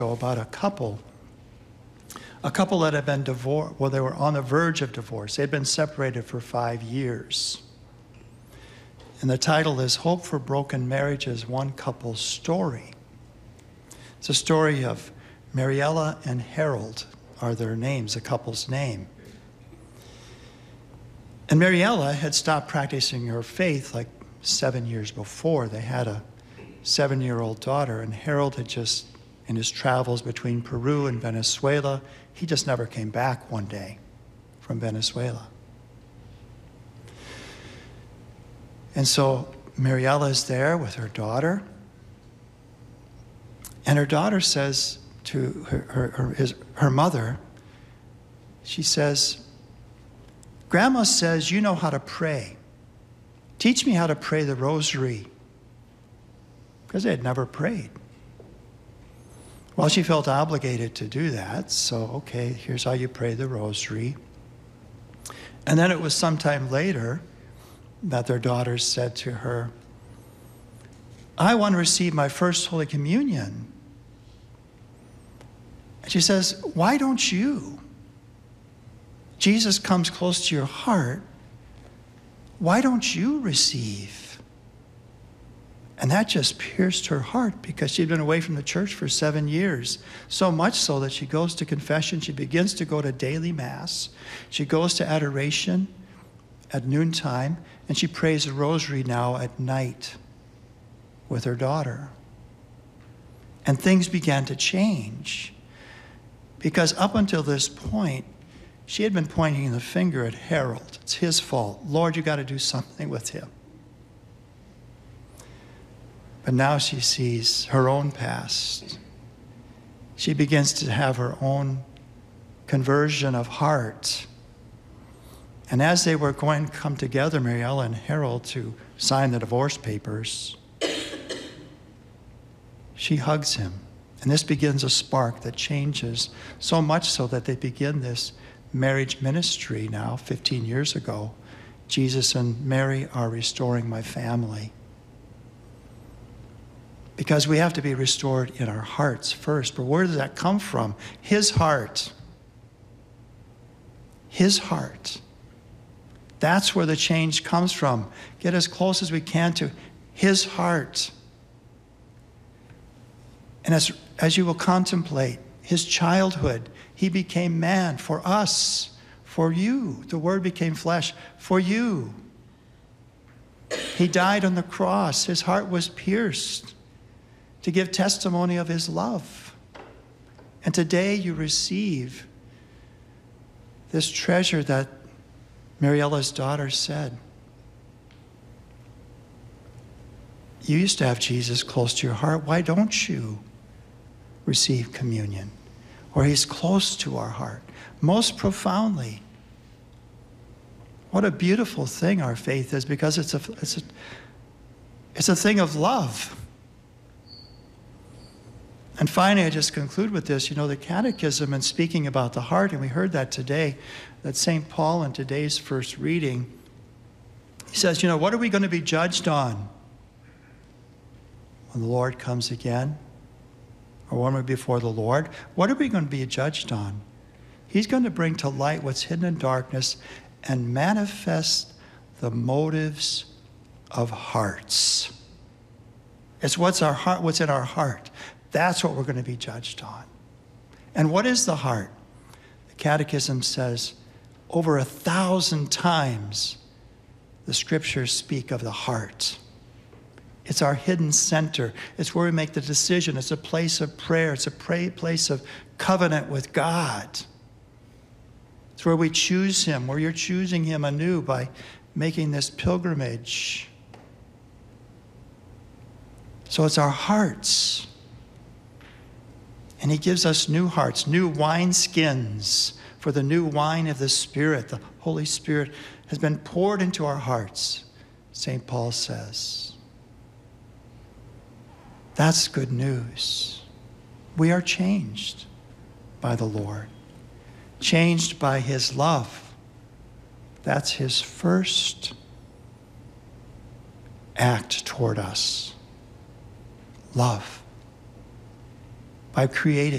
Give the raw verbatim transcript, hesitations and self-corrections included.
about a couple, a couple that had been divorced, well, they were on the verge of divorce. They had been separated for five years. And the title is Hope for Broken Marriages, One Couple's Story. It's a story of Mariella and Harold are their names, the couple's name. And Mariella had stopped practicing her faith like seven years before. They had a seven-year-old daughter, and Harold had just, in his travels between Peru and Venezuela, he just never came back one day from Venezuela. And so Mariella is there with her daughter, and her daughter says to her, her, her, his, her mother, she says, "Grandma says you know how to pray. Teach me how to pray the rosary." Because they had never prayed. Well, she felt obligated to do that, so okay, here's how you pray the rosary. And then it was sometime later that their daughter said to her, "I want to receive my first Holy Communion." And she says, "Why don't you? Jesus comes close to your heart. Why don't you receive?" And that just pierced her heart because she'd been away from the church for seven years. So much so that she goes to confession. She begins to go to daily mass. She goes to adoration at noontime. And she prays the rosary now at night with her daughter. And things began to change. Because up until this point, she had been pointing the finger at Harold. It's his fault. Lord, you got to do something with him. But now she sees her own past. She begins to have her own conversion of heart. And as they were going to come together, Mariella and Harold, to sign the divorce papers, she hugs him. And this begins a spark that changes so much so that they begin this marriage ministry now, fifteen years ago. Jesus and Mary are restoring my family. Because we have to be restored in our hearts first. But where does that come from? His heart. His heart. That's where the change comes from. Get as close as we can to his heart. And as, as you will contemplate his childhood, he became man for us, for you. The Word became flesh for you. He died on the cross. His heart was pierced to give testimony of his love. And today you receive this treasure that Mariella's daughter said. You used to have Jesus close to your heart. Why don't you receive communion? Or he's close to our heart, most profoundly. What a beautiful thing our faith is, because it's a, it's a, it's a thing of love. And finally, I just conclude with this. You know, the Catechism, and speaking about the heart, and we heard that today, that Saint Paul in today's first reading, he says, you know, what are we going to be judged on when the Lord comes again? Or when we're before the Lord? What are we going to be judged on? He's going to bring to light what's hidden in darkness and manifest the motives of hearts. It's what's our heart, what's in our heart. That's what we're going to be judged on. And what is the heart? The Catechism says over a thousand times the scriptures speak of the heart. It's our hidden center. It's where we make the decision. It's a place of prayer. It's a pray, place of covenant with God. It's where we choose him, where you're choosing him anew by making this pilgrimage. So it's our hearts. And he gives us new hearts, new wineskins for the new wine of the Spirit. The Holy Spirit has been poured into our hearts, Saint Paul says. That's good news. We are changed by the Lord, changed by his love. That's his first act toward us. Love. By creating